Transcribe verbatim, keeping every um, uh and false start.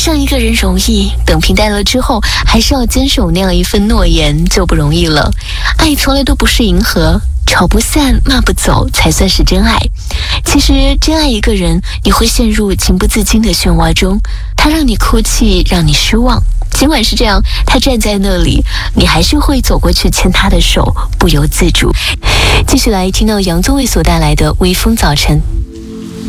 上一个人容易，等平淡了之后，还是要坚守那样一份诺言就不容易了。爱从来都不是迎合，吵不散骂不走才算是真爱。其实真爱一个人，你会陷入情不自禁的漩涡中，他让你哭泣，让你失望，尽管是这样，他站在那里，你还是会走过去牵他的手，不由自主。继续来听到杨宗纬所带来的微风早晨。